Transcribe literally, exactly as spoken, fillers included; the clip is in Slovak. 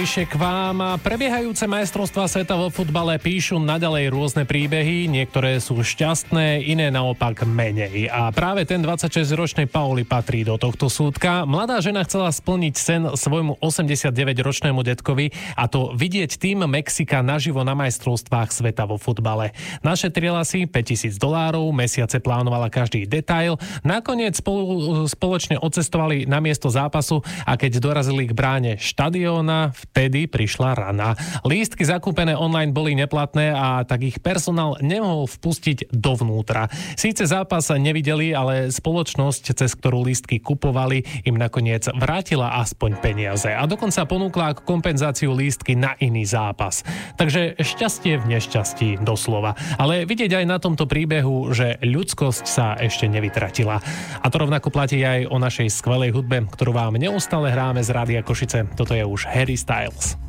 K vám. Prebiehajúce majstrovstvá sveta vo futbale píšu naďalej rôzne príbehy, niektoré sú šťastné, iné naopak menej. A práve ten dvadsaťšesťročný Pauli patrí do tohto súdka. Mladá žena chcela splniť sen svojmu osemdesiatdeväťročnému detkovi, a to vidieť tým Mexika naživo na majstrovstvách sveta vo futbale. Našetrila si päťtisíc dolárov, mesiace plánovala každý detail, nakoniec spolu, spoločne odcestovali na miesto zápasu a keď dorazili k bráne štadióna, vtedy prišla rana. Lístky zakúpené online boli neplatné a tak ich personál nemohol vpustiť dovnútra. Síce zápas nevideli, ale spoločnosť, cez ktorú lístky kupovali, im nakoniec vrátila aspoň peniaze a dokonca ponúkla ako kompenzáciu lístky na iný zápas. Takže šťastie v nešťastí doslova. Ale vidieť aj na tomto príbehu, že ľudskosť sa ešte nevytratila. A to rovnako platí aj o našej skvelej hudbe, ktorú vám neustále hráme z Rádia Košice. Toto je už Harry Styles.